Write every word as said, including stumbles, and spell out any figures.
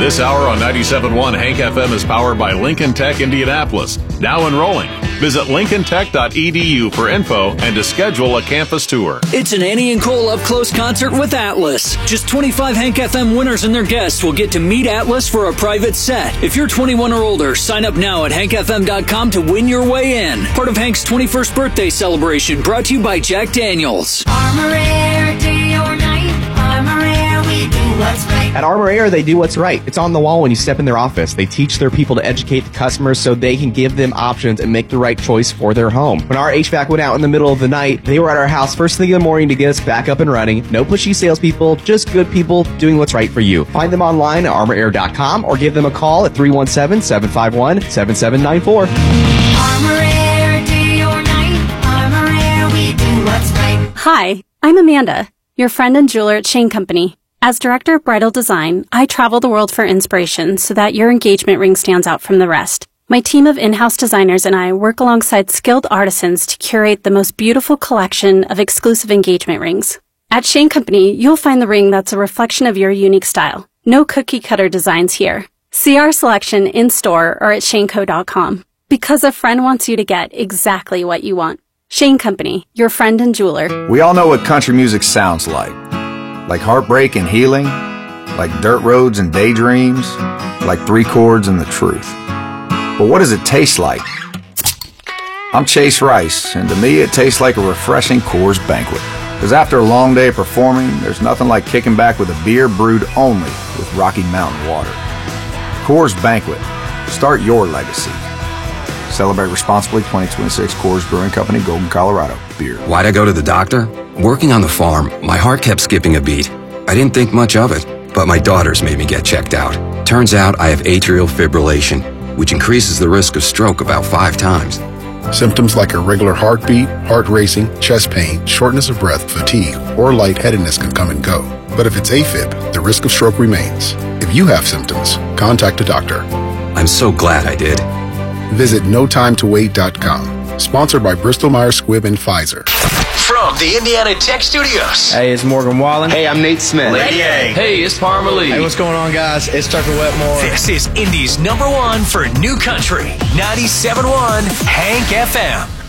This hour on ninety-seven point one Hank F M is powered by Lincoln Tech Indianapolis. Now enrolling. Visit lincoln tech dot e d u for info and to schedule a campus tour. It's an Annie and Cole up-close concert with Atlas. Just twenty-five Hank F M winners and their guests will get to meet Atlas for a private set. If you're twenty-one or older, sign up now at hank f m dot com to win your way in. Part of Hank's twenty-first birthday celebration, brought to you by Jack Daniels. Armor Air, day or night. Armor Air, we do what's right. At Armor Air, they do what's right. It's on the wall when you step in their office. They teach their people to educate the customers so they can give them options and make the right choice for their home. When our H V A C went out in the middle of the night, they were at our house first thing in the morning to get us back up and running. No pushy salespeople, just good people doing what's right for you. Find them online at armor air dot com or give them a call at three one seven, seven five one, seven seven nine four. Armor Air, day or night. Armor Air, we do what's right. Hi, I'm Amanda, your friend and jeweler at Shane Company. As Director of Bridal Design, I travel the world for inspiration so that your engagement ring stands out from the rest. My team of in-house designers and I work alongside skilled artisans to curate the most beautiful collection of exclusive engagement rings. At Shane Company, you'll find the ring that's a reflection of your unique style. No cookie-cutter designs here. See our selection in-store or at shane co dot com. Because a friend wants you to get exactly what you want. Shane Company, your friend and jeweler. We all know what country music sounds like. Like heartbreak and healing, like dirt roads and daydreams, like three chords and the truth. But what does it taste like? I'm Chase Rice, and to me it tastes like a refreshing Coors Banquet. Because after a long day of performing, there's nothing like kicking back with a beer brewed only with Rocky Mountain water. Coors Banquet. Start your legacy. Celebrate responsibly. twenty twenty-six Coors Brewing Company, Golden, Colorado. Beer. Why'd I go to the doctor? Working on the farm, my heart kept skipping a beat. I didn't think much of it, but my daughters made me get checked out. Turns out I have atrial fibrillation, which increases the risk of stroke about five times. Symptoms like irregular heartbeat, heart racing, chest pain, shortness of breath, fatigue, or lightheadedness can come and go. But if it's AFib, the risk of stroke remains. If you have symptoms, contact a doctor. I'm so glad I did. Visit no time to wait dot com. Sponsored by Bristol Myers Squibb and Pfizer. From the Indiana Tech Studios. Hey, it's Morgan Wallen. Hey, I'm Nate Smith. Lady A. Hey, it's Parma Lee. Hey, what's going on, guys? It's Tucker Wetmore. This is Indy's number one for New Country. ninety-seven point one Hank F M.